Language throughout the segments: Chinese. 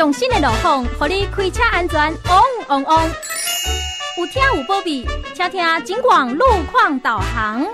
上新的路况，让你开车安全旺旺旺。有听有保庇，请听警广路况导航。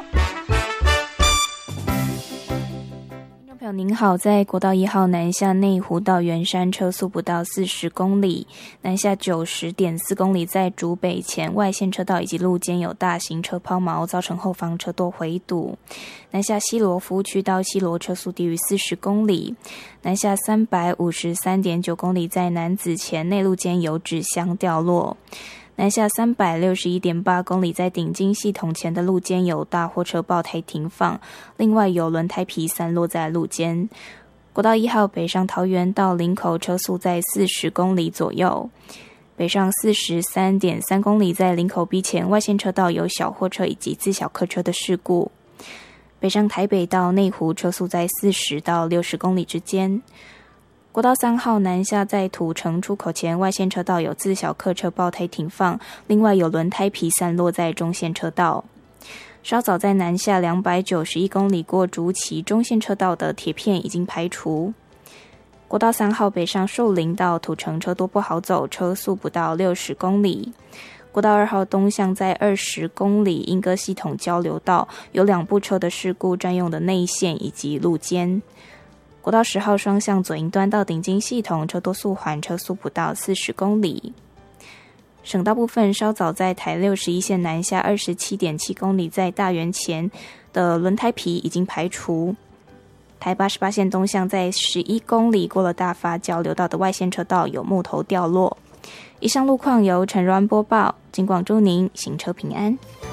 朋友您好，在国道1号南下内湖到圆山车速不到40公里，南下90.4公里，在竹北前外线车道以及路肩有大型车抛锚，造成后方车多回堵。南下西螺服务区到西螺车速低于40公里，南下353.9公里，在南子前内路肩有纸箱掉落。南下361.8公里，在顶金系统前的路肩有大货车爆胎停放，另外有轮胎皮散落在路肩。国道1号北上桃园到林口车速在40公里左右，北上43.3公里，在林口 B 前外线车道有小货车以及自小客车的事故。北上台北到内湖车速在40到60公里之间。国道3号南下在土城出口前外线车道有自小客车爆胎停放，另外有轮胎皮散落在中线车道。稍早在南下291公里过竹崎中线车道的铁片已经排除。国道3号北上寿陵到土城车多不好走，车速不到60公里。国道2号东向在20公里莺歌系统交流道有2部车的事故，占用的内线以及路肩。国道10号双向左营端到顶金系统车多速缓，车速不到40公里。省道部分稍早在台61线南下27.7公里，在大园前的轮胎皮已经排除。台88线东向在11公里过了大发交流道的外线车道有木头掉落。以上路况由陈若安播报，警广祝您行车平安。